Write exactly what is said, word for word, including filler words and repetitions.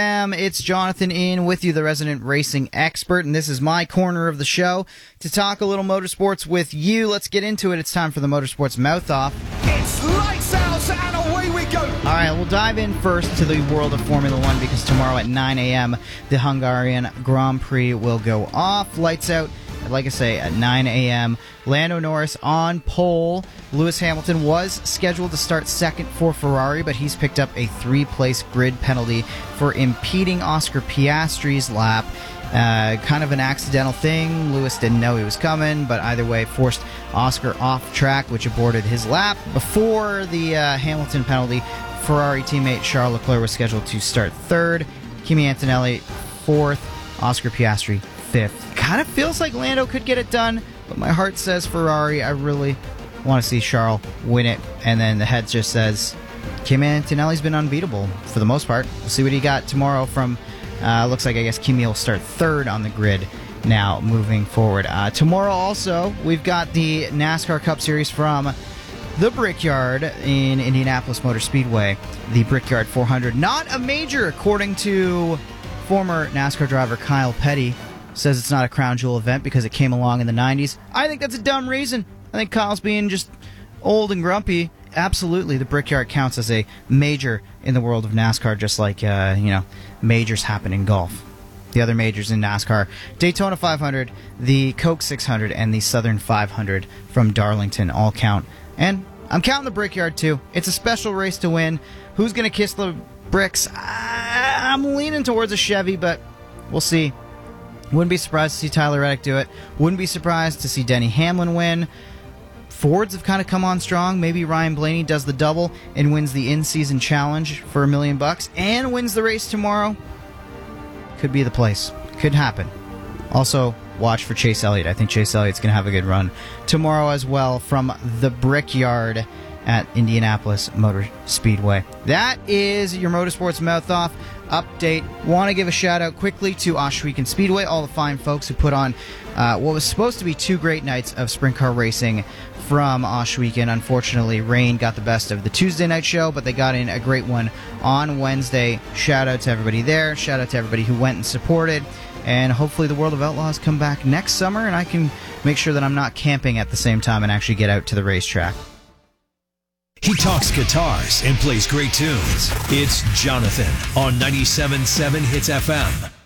Um, it's Jonathan in with you, the resident racing expert, and this is my corner of the show to talk a little motorsports with you. Let's get into it. It's time for the Motorsports Mouth Off. It's lights out and away we go. All right, we'll dive in first to the world of Formula One because tomorrow at nine a.m. the Hungarian Grand Prix will go off. Lights out, like I say, at nine a.m. Lando Norris on pole. Lewis Hamilton was scheduled to start second for Ferrari, but he's picked up a three-place grid penalty for impeding Oscar Piastri's lap. Uh, kind of an accidental thing. Lewis didn't know he was coming, but either way, forced Oscar off track, which aborted his lap. Before the uh, Hamilton penalty, Ferrari teammate Charles Leclerc was scheduled to start third, Kimi Antonelli fourth, Oscar Piastri fifth. Kind of feels like Lando could get it done, but my heart says Ferrari. I really want to see Charles win it, and then the head just says Kimi Antonelli's been unbeatable for the most part. We'll see what he got tomorrow from, uh, looks like I guess Kimi will start third on the grid now moving forward. Uh, tomorrow also, we've got the NASCAR Cup Series from the Brickyard in Indianapolis Motor Speedway. The Brickyard four hundred, not a major according to former NASCAR driver Kyle Petty. Says it's not a crown jewel event because it came along in the nineties. I think that's a dumb reason. I think Kyle's being just old and grumpy. Absolutely, the Brickyard counts as a major in the world of NASCAR, just like, uh, you know, majors happen in golf. The other majors in NASCAR, Daytona five hundred, the Coke six hundred, and the Southern five hundred from Darlington all count. And I'm counting the Brickyard, too. It's a special race to win. Who's going to kiss the bricks? I'm leaning towards a Chevy, but we'll see. Wouldn't be surprised to see Tyler Reddick do it. Wouldn't be surprised to see Denny Hamlin win. Fords have kind of come on strong. Maybe Ryan Blaney does the double and wins the in-season challenge for a million bucks and wins the race tomorrow. Could be the place. Could happen. Also, watch for Chase Elliott. I think Chase Elliott's going to have a good run tomorrow as well from the Brickyard at Indianapolis Motor Speedway. That is your Motorsports Mouth Off update. Want to give a shout out quickly to Ohsweken Speedway, all the fine folks who put on uh, what was supposed to be two great nights of sprint car racing from Ohsweken. Unfortunately, rain got the best of the Tuesday night show, but they got in a great one on Wednesday. Shout out to everybody there. Shout out to everybody who went and supported. And hopefully the World of Outlaws come back next summer, and I can make sure that I'm not camping at the same time and actually get out to the racetrack. He talks guitars and plays great tunes. It's Jonathan on ninety-seven point seven Hits F M.